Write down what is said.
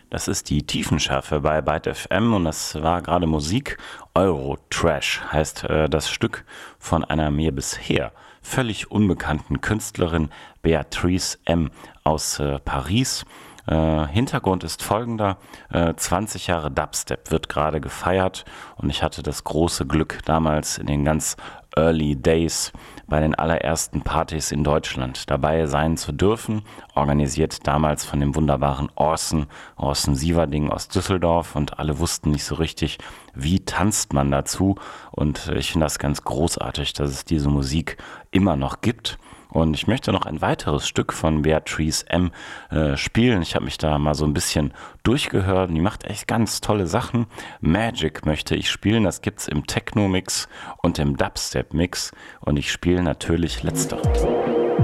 Das ist die Tiefenschärfe bei Byte FM und das war gerade Musik. Eurotrash heißt das Stück von einer mir bisher völlig unbekannten Künstlerin, Beatrice M. aus Paris. Hintergrund ist folgender: 20 Jahre Dubstep wird gerade gefeiert und ich hatte das große Glück, damals in den ganz Early Days bei den allerersten Partys in Deutschland dabei sein zu dürfen, organisiert damals von dem wunderbaren Orson Sieverding aus Düsseldorf, und alle wussten nicht so richtig, wie tanzt man dazu, und ich finde das ganz großartig, dass es diese Musik immer noch gibt. Und ich möchte noch ein weiteres Stück von Beatrice M. Spielen. Ich habe mich da mal so ein bisschen durchgehört und die macht echt ganz tolle Sachen. Magic möchte ich spielen, das gibt's im Techno-Mix und im Dubstep-Mix, und ich spiele natürlich letzteres.